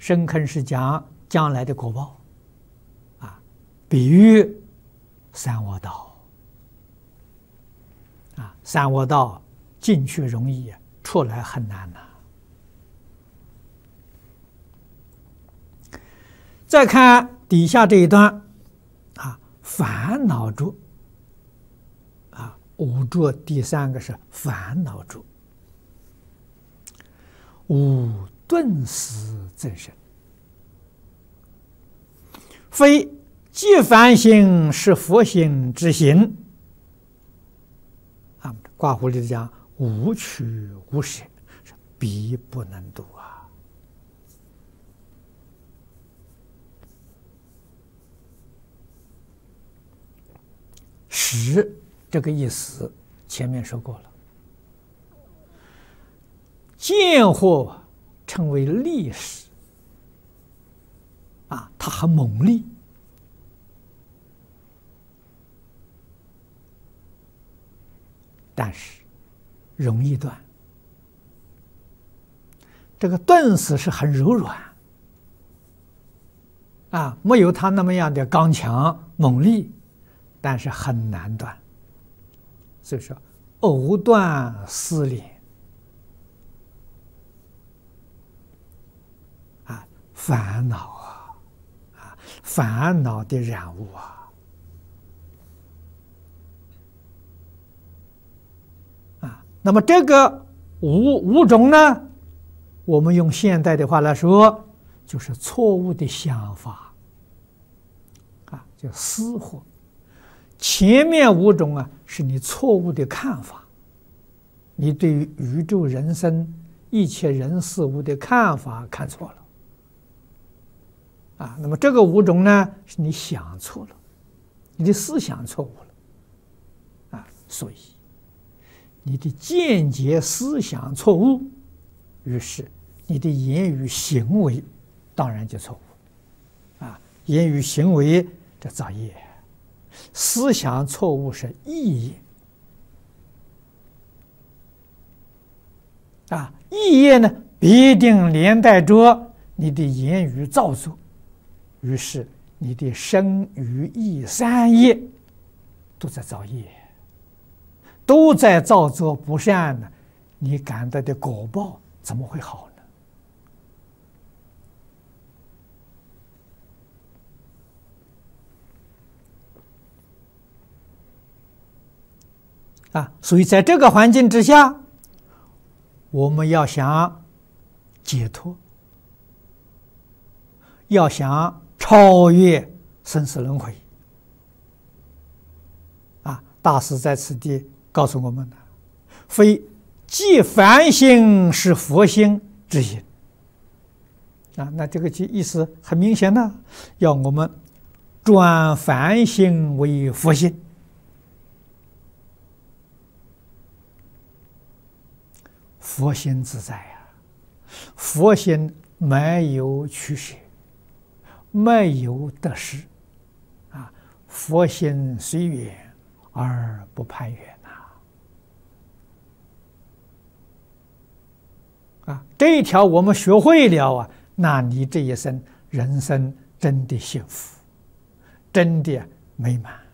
深坑是讲将来的果报，啊，比喻三恶道，啊，三恶道进去容易，出来很难呐。再看底下这一段，啊，烦恼住，啊，五住第三个是烦恼住，无顿时增生，非即凡行是佛行之行，啊，挂弧里讲无取无舍，是必不能度啊。识这个意思前面说过了，见惑称为利识，啊，它很猛烈，但是容易断。这个顿时是很柔软，啊，没有它那么样的刚强猛烈，但是很难断。所以说，藕断丝连，啊，烦恼啊，烦恼的染污啊，那么这个五种呢，我们用现代的话来说，就是错误的想法，啊，叫私惑。前面五种啊，是你错误的看法，你对于宇宙人生一切人事物的看法看错了，啊，那么这个五种呢，是你想错了，你的思想错误了，啊，所以你的见解思想错误，于是你的言语行为当然就错误，啊，言语行为这造业。思想错误是意业，啊，意业呢必定连带着你的言语造作，于是你的身语意三业都在造业，都在造作不善呢，你感到的果报怎么会好呢？啊，所以在这个环境之下，我们要想解脱，要想超越生死轮回，啊，大师在此地告诉我们的，非即凡行是佛心之行，啊，那这个意思很明显呢，要我们转凡行为佛心。佛心自在呀，佛心没有取舍，没有得失，啊，佛心随缘而不攀缘呐，啊，这一条我们学会了啊，那你这一生人生真的幸福，真的美满。